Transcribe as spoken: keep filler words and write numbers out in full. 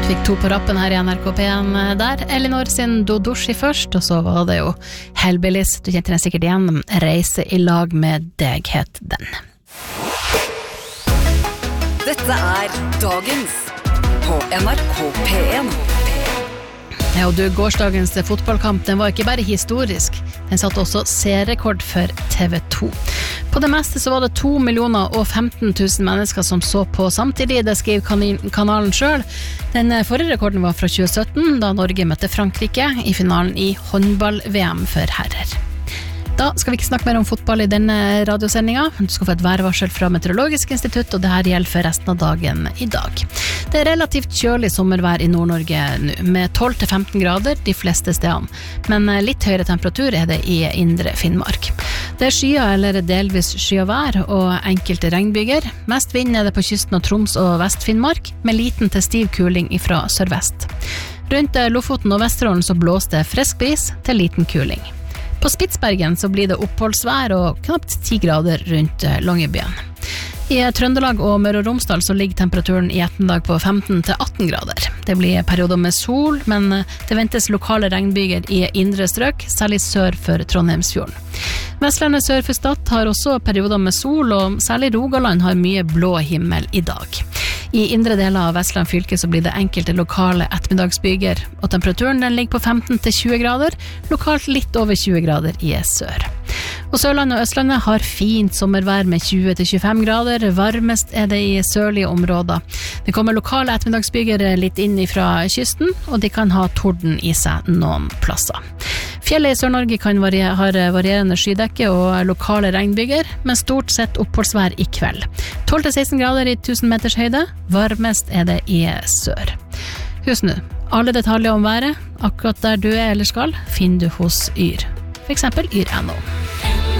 Fikk to på rappen her I N R K P en der. Elinor sin Dodoshi først, og så var det jo Hellbillies. Du kjente den sikkert igjen. Reise I lag med deg het den. Dette er Dagens på N R K P en. Ja, og du, gårsdagens fotballkamp, den var ikke bare historisk, den satt også seerrekord for T V to. På det meste så var det to millioner og femten tusen mennesker som så på samtidig, det skrev kanalen selv. Den forrige rekorden var fra tjue sytten, da Norge møtte Frankrike I finalen I håndball-V M for herrer. Da skal vi ikke snakke mer om fotball I denne radiosendingen. Du skal få et værvarsel fra Meteorologisk institutt, og det her gjelder for resten av dagen I dag. Det er relativt kjølig sommervær I Nord-Norge nå, med tolv til femten grader de fleste stedene, men litt høyere temperatur er det I indre Finnmark. Det er skyer eller delvis skyvær og enkelte regnbyger. Mest vind er det på kysten av Troms og Vest-Finnmark, med liten til stiv kuling fra sørvest. Rundt Lofoten og Vesterålen så blåser det frisk bris til liten kuling. På Spitsbergen så blir det oppholdsvær og knapt ti grader rundt Longyearbyen. I Trøndelag og Møre og Romsdal så ligger temperaturen I ettermiddag på femten til atten grader. Det blir perioder med sol, men det ventes lokale regnbyger I indre strøk, særlig sør for Trondheimsfjorden. Vestlandet sør for Stad har også perioder med sol, og særlig Rogaland har mye blå himmel I dag. I indre deler av Vestland fylke så blir det enkelte lokale ettermiddagsbyger, og temperaturen den ligger på femten til tjue grader, lokalt litt over tjue grader I sør. Og Sørlandet og Østlandet har fint sommervær med tjue til tjuefem grader, varmest er det I sørlige områder. Det kommer lokale ettermiddagsbyger litt inn fra kysten, og de kan ha torden I seg noen plasser. Fjellet I Sør-Norge kan variere, har varierende skydekke og lokale regnbyger, men stort sett oppholdsvær I kveld. tolv til seksten grader I tusen meters høyde, varmest er det I sør. Husk nå, alle detaljer om været, akkurat der du er eller skal, finner du hos Yr. For eksempel yr punktum no.